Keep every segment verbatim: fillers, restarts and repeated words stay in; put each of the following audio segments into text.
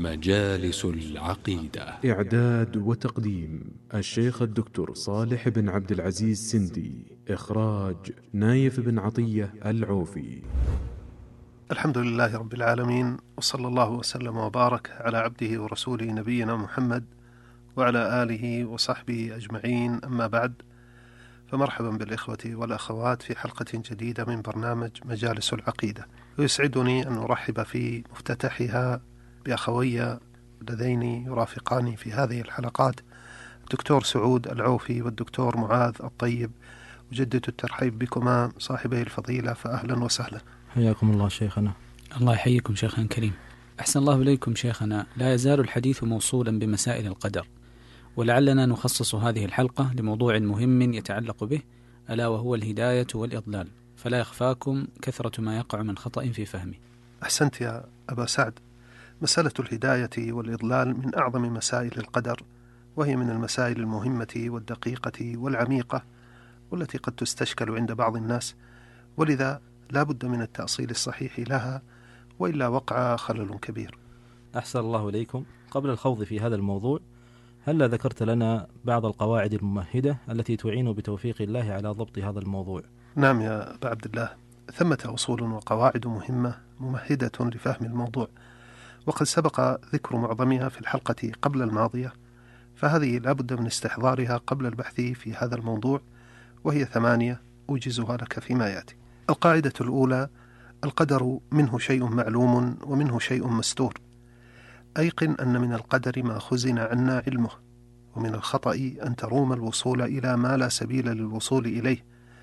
مجالس العقيدة. إعداد وتقديم الشيخ الدكتور صالح بن عبد العزيز سندي. إخراج نايف بن عطية العوفي. الحمد لله رب العالمين، وصلى الله وسلم وبارك على عبده ورسوله نبينا محمد وعلى آله وصحبه أجمعين، أما بعد، فمرحبا بالإخوة والأخوات في حلقة جديدة من برنامج مجالس العقيدة. ويسعدني أن أرحب في مفتتحها بأخوي اللذين يرافقاني في هذه الحلقات، الدكتور سعود العوفي والدكتور معاذ الطيب. أجدد الترحيب بكما صاحبي الفضيلة، فأهلا وسهلا. حياكم الله شيخنا. الله يحييكم شيخنا الكريم. أحسن الله إليكم شيخنا. لا يزال الحديث موصولا بمسائل القدر، ولعلنا نخصص هذه الحلقة لموضوع مهم يتعلق به، ألا وهو الهداية والإضلال، فلا يخفاكم كثرة ما يقع من خطأ في فهمه. أحسنت يا أبا سعد. مسألة الهداية والإضلال من أعظم مسائل القدر، وهي من المسائل المهمة والدقيقة والعميقة، والتي قد تستشكل عند بعض الناس، ولذا لا بد من التأصيل الصحيح لها، وإلا وقع خلل كبير. أحسن الله إليكم. قبل الخوض في هذا الموضوع، هل ذكرت لنا بعض القواعد الممهدة التي تعين بتوفيق الله على ضبط هذا الموضوع؟ نعم يا أبا عبد الله، ثمة أصول وقواعد مهمة ممهدة لفهم الموضوع، وقد سبق ذكر معظمها في الحلقة قبل الماضية، فهذه لا بد من استحضارها قبل البحث في هذا الموضوع، وهي ثمانية أوجزها لك فيما يأتي. القاعدة الأولى: القدر منه شيء معلوم ومنه شيء مستور. أيقن أن من القدر ما خزن عنا علمه، ومن الخطأ أن تروم الوصول إلى ما لا سبيل للوصول إليه،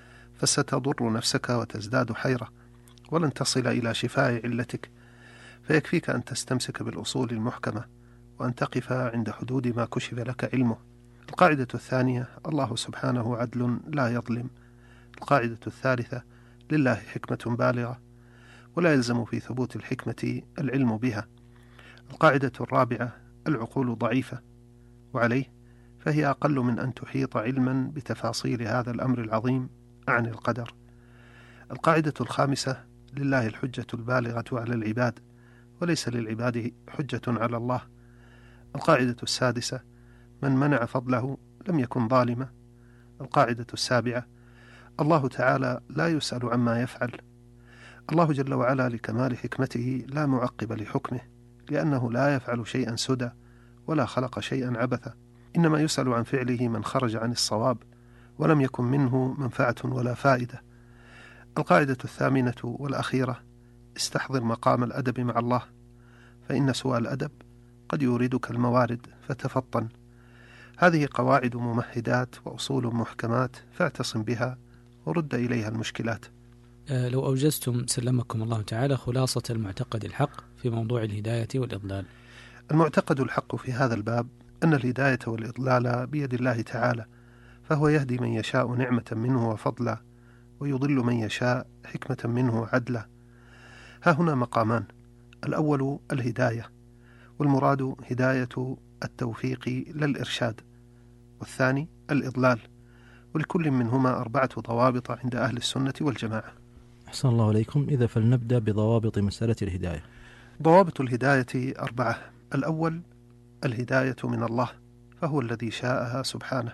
فستضر نفسك وتزداد حيرة، ولن تصل إلى شفاء علتك، فيكفيك أن تستمسك بالأصول المحكمة، وأن تقف عند حدود ما كشف لك علمه. القاعدة الثانية: الله سبحانه عدل لا يظلم. القاعدة الثالثة: لله حكمة بالغة، ولا يلزم في ثبوت الحكمة العلم بها. القاعدة الرابعة: العقول ضعيفة، وعليه فهي أقل من أن تحيط علما بتفاصيل هذا الأمر العظيم عن القدر. القاعدة الخامسة: لله الحجة البالغة على العباد، وليس للعباد حجة على الله. القاعدة السادسة: من منع فضله لم يكن ظالما. القاعدة السابعة: الله تعالى لا يسأل عما يفعل. الله جل وعلا لكمال حكمته لا معقب لحكمه، لأنه لا يفعل شيئا سدى ولا خلق شيئا عبثا، إنما يسأل عن فعله من خرج عن الصواب ولم يكن منه منفعة ولا فائدة. القاعدة الثامنة والأخيرة: استحضر مقام الأدب مع الله، فإن سوء الأدب قد يوردك الموارد، فتفطن. هذه قواعد ممهدات وأصول محكمات، فاعتصم بها ورد إليها المشكلات. أه لو أوجزتم سلمكم الله تعالى خلاصة المعتقد الحق في موضوع الهداية والإضلال. المعتقد الحق في هذا الباب أن الهداية والإضلال بيد الله تعالى، فهو يهدي من يشاء نعمة منه وفضلا، ويضل من يشاء حكمة منه عدلا. ها هنا مقامان: الأول الهداية، والمراد هداية التوفيق للإرشاد، والثاني الإضلال، ولكل منهما أربعة ضوابط عند أهل السنة والجماعة. أحسن الله إليكم. إذا فلنبدأ بضوابط مسألة الهداية. ضوابط الهداية أربعة. الأول الهداية من الله، فهو الذي شاءها سبحانه.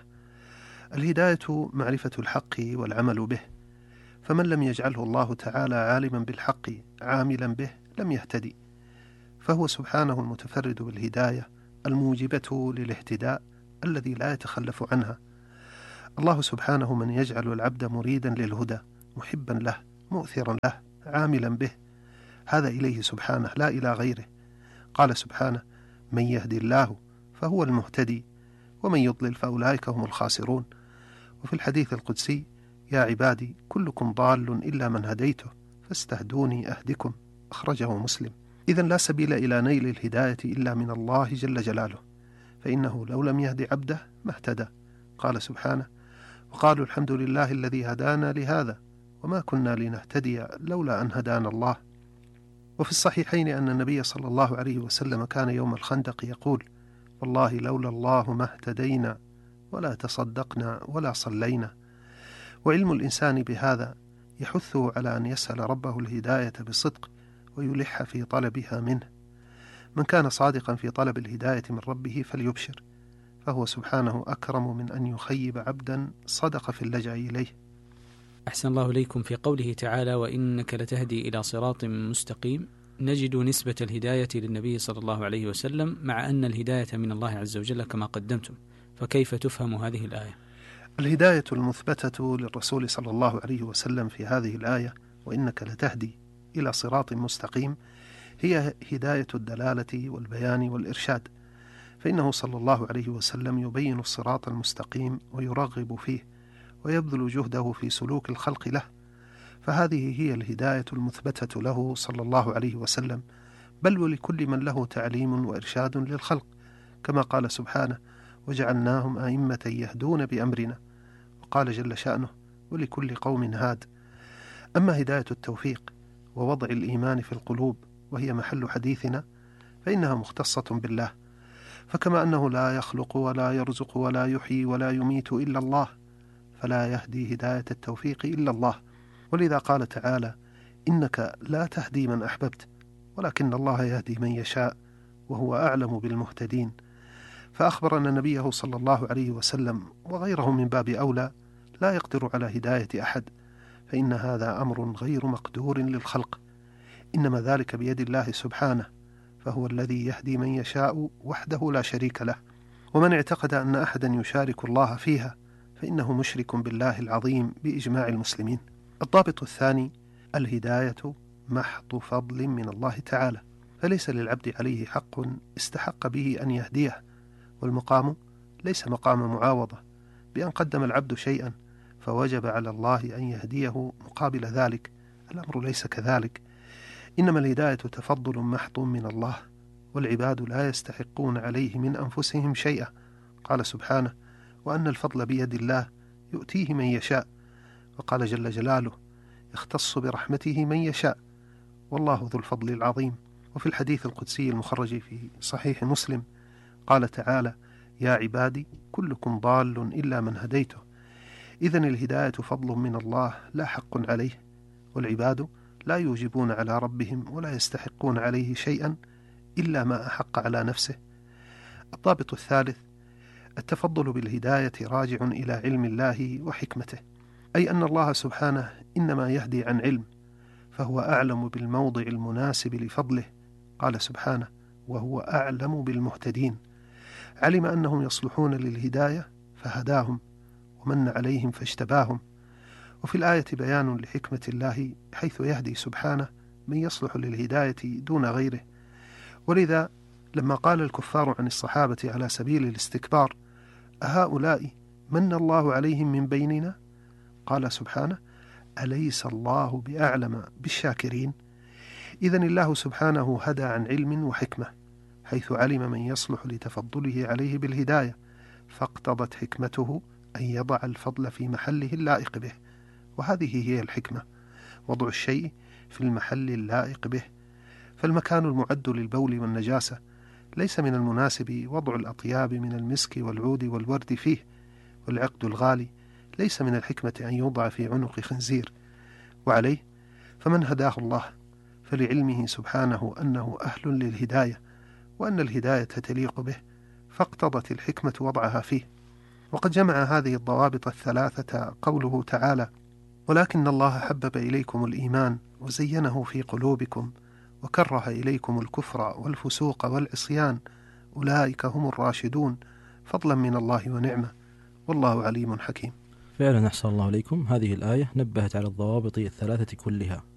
الهداية معرفة الحق والعمل به، فمن لم يجعله الله تعالى عالما بالحق عاملا به لم يهتدي، فهو سبحانه المتفرد بالهداية الموجبة للاهتداء الذي لا يتخلف عنها. الله سبحانه من يجعل العبد مريدا للهدى، محبا له، مؤثرا له، عاملا به، هذا إليه سبحانه لا إلى غيره. قال سبحانه: من يهدي الله فهو المهتدي، ومن يضلل فأولئك هم الخاسرون. وفي الحديث القدسي: يا عبادي كلكم ضال إلا من هديته فاستهدوني أهدكم، أخرجه مسلم. إذن لا سبيل إلى نيل الهداية إلا من الله جل جلاله، فإنه لو لم يهدي عبده ما اهتدى. قال سبحانه: وقالوا الحمد لله الذي هدانا لهذا وما كنا لنهتدي لولا أن هدانا الله. وفي الصحيحين أن النبي صلى الله عليه وسلم كان يوم الخندق يقول: والله لولا الله ما اهتدينا ولا تصدقنا ولا صلينا. وعلم الإنسان بهذا يحثه على أن يسأل ربه الهداية بصدق ويلح في طلبها منه. من كان صادقا في طلب الهداية من ربه فليبشر، فهو سبحانه أكرم من أن يخيب عبدا صدق في اللجأ إليه. أحسن الله إليكم. في قوله تعالى وإنك لتهدي إلى صراط مستقيم، نجد نسبة الهداية للنبي صلى الله عليه وسلم، مع أن الهداية من الله عز وجل كما قدمتم، فكيف تفهم هذه الآية؟ الهداية المثبتة للرسول صلى الله عليه وسلم في هذه الآية وإنك لتهدي إلى صراط مستقيم هي هداية الدلالة والبيان والإرشاد، فإنه صلى الله عليه وسلم يبين الصراط المستقيم ويرغب فيه ويبذل جهده في سلوك الخلق له، فهذه هي الهداية المثبتة له صلى الله عليه وسلم، بل ولكل من له تعليم وإرشاد للخلق، كما قال سبحانه وجعلناهم أئمة يهدون بأمرنا، وقال جل شأنه ولكل قوم هاد. أما هداية التوفيق ووضع الإيمان في القلوب وهي محل حديثنا فإنها مختصة بالله، فكما أنه لا يخلق ولا يرزق ولا يحيي ولا يميت إلا الله، فلا يهدي هداية التوفيق إلا الله، ولذا قال تعالى إنك لا تهدي من أحببت ولكن الله يهدي من يشاء وهو أعلم بالمهتدين. فأخبر أن نبيه صلى الله عليه وسلم وغيره من باب أولى لا يقدر على هداية أحد، فإن هذا أمر غير مقدور للخلق، إنما ذلك بيد الله سبحانه، فهو الذي يهدي من يشاء وحده لا شريك له. ومن اعتقد أن أحدا يشارك الله فيها فإنه مشرك بالله العظيم بإجماع المسلمين. الضابط الثاني الهداية محض فضل من الله تعالى، فليس للعبد عليه حق استحق به أن يهديه، والمقام ليس مقام معاوضة بأن قدم العبد شيئا فوجب على الله أن يهديه مقابل ذلك، الأمر ليس كذلك، إنما الهداية تفضل محض من الله، والعباد لا يستحقون عليه من أنفسهم شيئا، قال سبحانه وأن الفضل بيد الله يؤتيه من يشاء، وقال جل جلاله يختص برحمته من يشاء والله ذو الفضل العظيم. وفي الحديث القدسي المخرج في صحيح مسلم قال تعالى يا عبادي كلكم ضال إلا من هديته. إذن الهداية فضل من الله لا حق عليه، والعباد لا يوجبون على ربهم ولا يستحقون عليه شيئا إلا ما أحق على نفسه. الضابط الثالث التفضل بالهداية راجع إلى علم الله وحكمته، أي أن الله سبحانه إنما يهدي عن علم، فهو أعلم بالموضع المناسب لفضله، قال سبحانه وهو أعلم بالمهتدين، علم أنهم يصلحون للهداية فهداهم ومن عليهم فاجتباهم. وفي الآية بيان لحكمة الله حيث يهدي سبحانه من يصلح للهداية دون غيره، ولذا لما قال الكفار عن الصحابة على سبيل الاستكبار أهؤلاء من الله عليهم من بيننا، قال سبحانه أليس الله بأعلم بالشاكرين. إذن الله سبحانه هدى عن علم وحكمة حيث علم من يصلح لتفضله عليه بالهداية، فاقتضت حكمته أن يضع الفضل في محله اللائق به، وهذه هي الحكمة، وضع الشيء في المحل اللائق به. فالمكان المعد للبول والنجاسة ليس من المناسب وضع الأطياب من المسك والعود والورد فيه، والعقد الغالي ليس من الحكمة أن يوضع في عنق خنزير. وعليه فمن هداه الله فلعلمه سبحانه أنه أهل للهداية وأن الهداية تليق به، فاقتضت الحكمة وضعها فيه. وقد جمع هذه الضوابط الثلاثة قوله تعالى ولكن الله حبب إليكم الإيمان وزينه في قلوبكم وكره إليكم الكفر والفسوق والعصيان أولئك هم الراشدون فضلا من الله ونعمة والله عليم حكيم. فعلا أحسن الله عليكم. هذه الآية نبهت على الضوابط الثلاثة كلها،